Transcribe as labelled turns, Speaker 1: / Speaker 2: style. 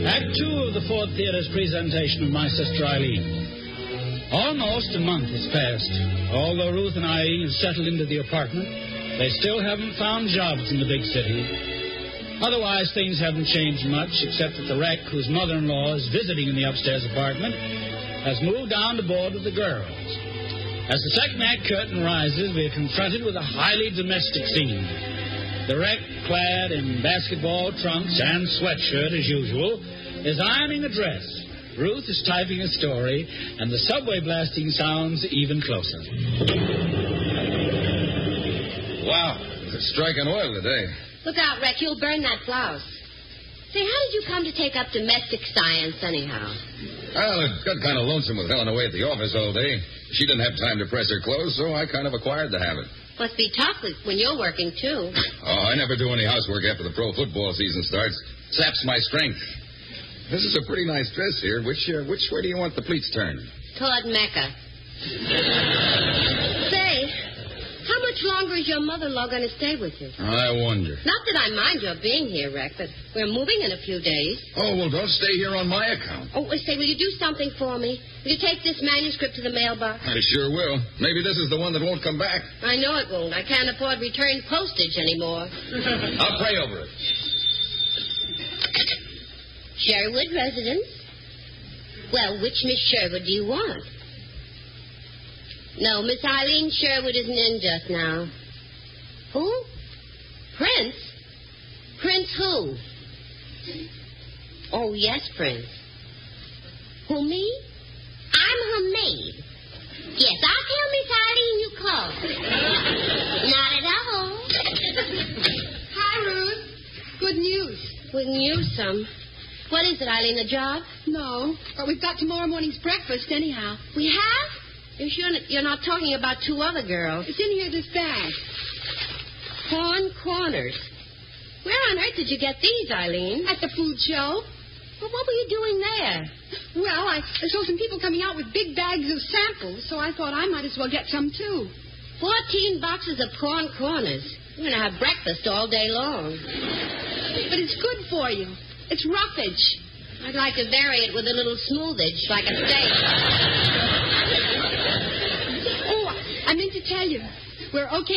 Speaker 1: Act 2 of the Ford Theater's presentation of My Sister Eileen. Almost a month has passed. Although Ruth and Eileen have settled into the apartment, they still haven't found jobs in the big city. Otherwise, things haven't changed much, except that the wreck, whose mother-in-law is visiting in the upstairs apartment, has moved down to board with the girls. As the second act curtain rises, we are confronted with a highly domestic scene. The wreck, clad in basketball trunks and sweatshirt as usual, is ironing a dress. Ruth is typing a story, and the subway blasting sounds even closer.
Speaker 2: Wow, it's striking oil today.
Speaker 3: Look out, Rick, you'll burn that blouse. Say, how did you come to take up domestic science, anyhow?
Speaker 2: Well, it got kind of lonesome with Helen away at the office all day. She didn't have time to press her clothes, so I kind of acquired the habit.
Speaker 3: Must be tough when you're working, too.
Speaker 2: Oh, I never do any housework after the pro football season starts. Saps my strength. This is a pretty nice dress here. Which way do you want the pleats turned?
Speaker 3: Toward Mecca. Say, how much longer is your mother-in-law going to stay with you?
Speaker 2: I wonder.
Speaker 3: Not that I mind your being here, Rick, but we're moving in a few days.
Speaker 2: Oh, well, don't stay here on my account.
Speaker 3: Oh, say, will you do something for me? Will you take this manuscript to the mailbox?
Speaker 2: I sure will. Maybe this is the one that won't come back.
Speaker 3: I know it won't. I can't afford return postage anymore.
Speaker 2: I'll pray over it.
Speaker 3: Sherwood residence? Well, which Miss Sherwood do you want? No, Miss Eileen Sherwood isn't in just now. Who? Prince? Prince who? Oh, yes, Prince. Who, me? I'm her maid. Yes, I'll tell Miss Eileen you called. Not at all.
Speaker 4: Hi, Ruth. Good news.
Speaker 3: Good news, some. What is it, Eileen, a job?
Speaker 4: No, but we've got tomorrow morning's breakfast anyhow.
Speaker 3: We have? You're sure you're not talking about two other girls?
Speaker 4: It's in here, this bag.
Speaker 3: Corn Corners. Where on earth did you get these, Eileen?
Speaker 4: At the food show.
Speaker 3: Well, what were you doing there?
Speaker 4: Well, I saw some people coming out with big bags of samples, so I thought I might as well get some, too.
Speaker 3: 14 boxes of Corn Corners. You're going to have breakfast all day long.
Speaker 4: But it's good for you. It's roughage.
Speaker 3: I'd like to vary it with a little smoothage, like a steak.
Speaker 4: Oh, I meant to tell you. We're okay